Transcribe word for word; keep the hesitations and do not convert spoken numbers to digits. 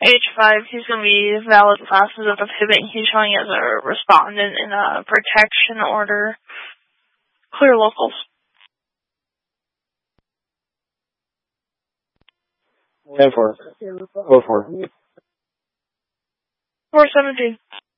H five, he's going to be valid classes of the pivot. He's showing as a respondent in a protection order. Clear locals. ten four. Go for it. four seventeen.